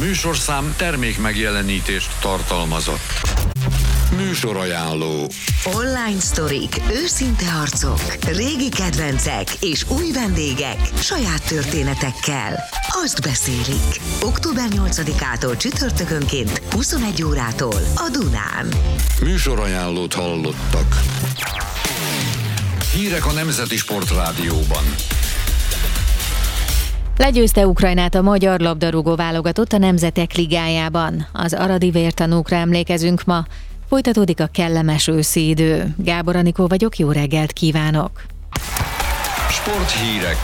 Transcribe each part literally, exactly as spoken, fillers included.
műsorszám termék megjelenítést tartalmazott. Műsorajánló. Online sztorik, őszinte arcok, régi kedvencek és új vendégek saját történetekkel. Azt beszélik. október nyolcadikától csütörtökönként huszonegy órától a Dunán. Műsorajánlót hallottak. Hírek a Nemzeti Sportrádióban. Legyőzte Ukrajnát a magyar labdarúgó válogatott a Nemzetek Ligájában. Az aradi vértanúkra emlékezünk ma. Folytatódik a kellemes őszi idő. Gábor Anikó vagyok, jó reggelt kívánok! Sporthírek.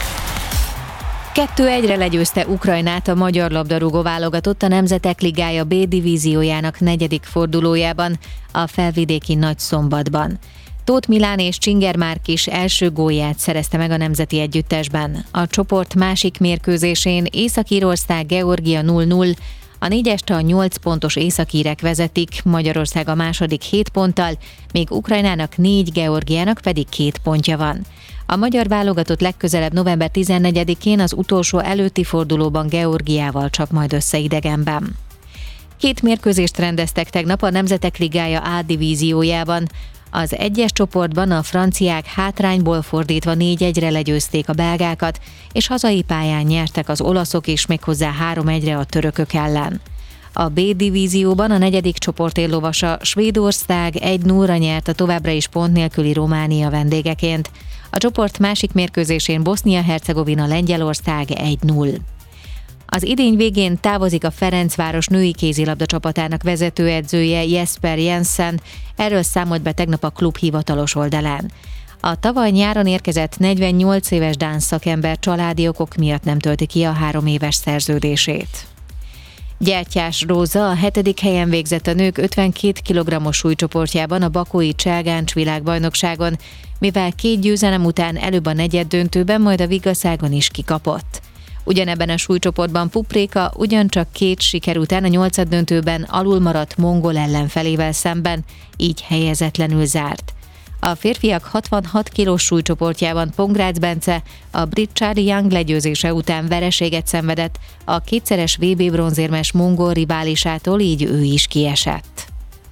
kettő egyre legyőzte Ukrajnát a magyar labdarúgó válogatott a Nemzetek Ligája B divíziójának negyedik fordulójában, a felvidéki Nagyszombatban. Tóth Milán és Csinger Márk is első gólját szerezte meg a nemzeti együttesben. A csoport másik mérkőzésén Észak-Írország Georgia nulla nulla, a négyest a nyolc pontos északírek vezetik, Magyarország a második hét ponttal, míg Ukrajnának négy, Georgiának pedig két pontja van. A magyar válogatott legközelebb november tizennegyedikén az utolsó előtti fordulóban Georgiával csap majd össze idegenben. Két mérkőzést rendeztek tegnap a Nemzetek Ligája A divíziójában. Az egyes csoportban a franciák hátrányból fordítva négy egyre legyőzték a belgákat, és hazai pályán nyertek az olaszok is, méghozzá három egyre a törökök ellen. A B divízióban a negyedik csoport éllovasa Svédország egy nullra nyert a továbbra is pont nélküli Románia vendégeként. A csoport másik mérkőzésén Bosznia-Hercegovina Lengyelország egy nulla. Az idény végén távozik a Ferencváros női kézilabda csapatának vezetőedzője Jesper Jensen, erről számolt be tegnap a klub hivatalos oldalán. A tavaly nyáron érkezett negyvennyolc éves dán szakember családi okok miatt nem tölti ki a három éves szerződését. Gyertyás Róza a hetedik helyen végzett a nők ötvenkét kilogrammos súlycsoportjában a bakói Cselgáncs világbajnokságon, mivel két győzelem után előbb a negyeddöntőben, majd a Vigaszágon is kikapott. Ugyanebben a súlycsoportban Pupréka ugyancsak két siker után a nyolcaddöntőben alulmaradt mongol ellenfelével szemben, így helyezetlenül zárt. A férfiak hatvanhat kilós súlycsoportjában Pongrácz Bence a brit Charlie Young legyőzése után vereséget szenvedett, a kétszeres vé bé bronzérmes mongol riválisától, így ő is kiesett.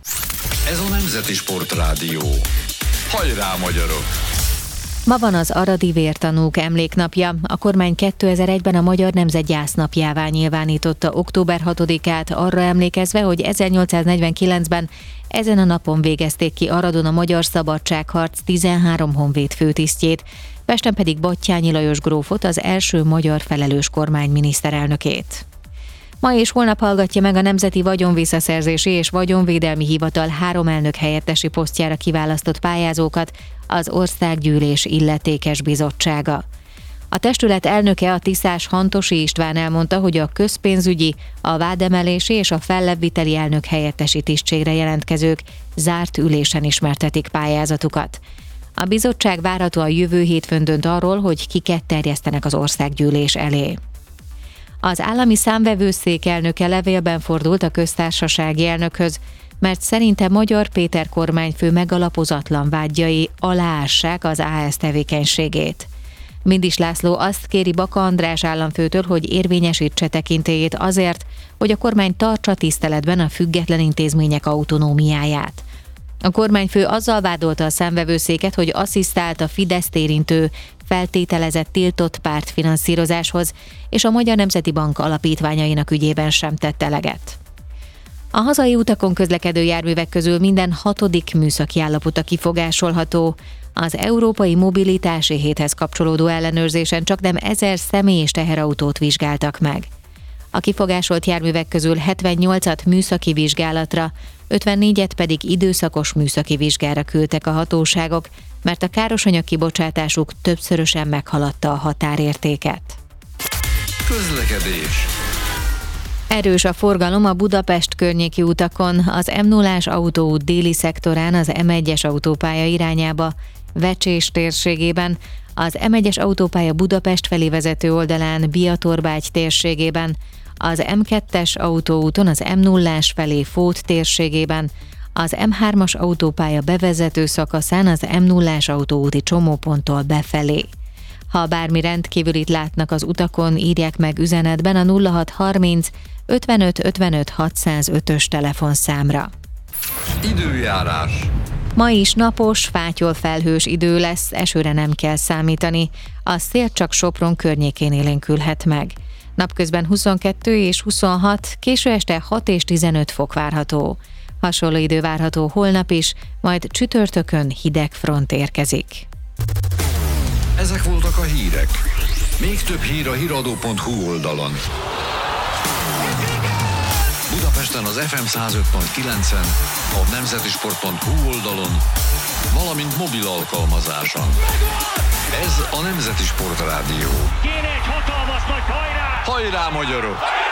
Ez a Nemzeti Sportrádió. Hajrá, magyarok! Ma van az aradi vértanúk emléknapja. A kormány kétezer-egyben a Magyar Nemzet gyásznapjává nyilvánította október hatodikát, arra emlékezve, hogy ezernyolcszáznegyvenkilencben ezen a napon végezték ki Aradon a Magyar Szabadságharc tizenhárom honvéd főtisztjét, Pesten pedig Batthyány Lajos grófot, az első magyar felelős kormány miniszterelnökét. Ma és holnap hallgatja meg a Nemzeti Vagyonvisszaszerzési és Vagyonvédelmi Hivatal három elnök helyettesi posztjára kiválasztott pályázókat az Országgyűlés illetékes bizottsága. A testület elnöke, a tisztás Hantosi István elmondta, hogy a közpénzügyi, a vádemelési és a fellebbviteli elnök helyettesi tisztségre jelentkezők zárt ülésen ismertetik pályázatukat. A bizottság várhatóan jövő hétfőn dönt arról, hogy kiket terjesztenek az Országgyűlés elé. Az állami számvevőszék elnöke levélben fordult a köztársasági elnökhöz, mert szerinte Magyar Péter kormányfő megalapozatlan vádjai aláássák az á es tevékenységét. Mindis László azt kéri Baka András államfőtől, hogy érvényesítse tekintélyét azért, hogy a kormány tartsa tiszteletben a független intézmények autonómiáját. A kormányfő azzal vádolta a számvevőszéket, hogy asszisztált a Fideszt érintő feltételezett tiltott pártfinanszírozáshoz, és a Magyar Nemzeti Bank alapítványainak ügyében sem tett eleget. A hazai utakon közlekedő járművek közül minden hatodik műszaki állapota kifogásolható. Az Európai Mobilitási Héthez kapcsolódó ellenőrzésen csaknem ezer személy- és teherautót vizsgáltak meg. A kifogásolt járművek közül hetvennyolcat műszaki vizsgálatra, ötvennégyet pedig időszakos műszaki vizsgára küldtek a hatóságok, mert a károsanyag kibocsátásuk többszörösen meghaladta a határértéket. Közlekedés. Erős a forgalom a Budapest környéki utakon, az em nullás autóút déli szektorán az em egyes autópálya irányába, Vecsés térségében, az em egyes autópálya Budapest felé vezető oldalán Biatorbágy térségében, az em kettes autóúton az em nullás felé Fót térségében, az em hármas autópálya bevezető szakaszán az em nullás autóúti csomóponttól befelé. Ha bármi rendkívülit látnak az utakon, írják meg üzenetben a nulla hat harminc ötvenöt ötvenöt hatszázötös telefonszámra. Időjárás. Ma is napos, fátyol felhős idő lesz, esőre nem kell számítani. A szél csak Sopron környékén élénkülhet meg. Napközben huszonkettő és huszonhat, késő este hat és tizenöt fok várható. Hasonló idő várható holnap is, majd csütörtökön hideg front érkezik. Ezek voltak a hírek. Még több hír a híradó pont hu oldalon. Budapesten az ef em száz öt pont kilencen, a nemzetisport pont hu oldalon, valamint mobil alkalmazáson. Ez a Nemzeti Sport Rádió. Kéne egy hatalmas nagy hajrá! Hajrá, magyarok!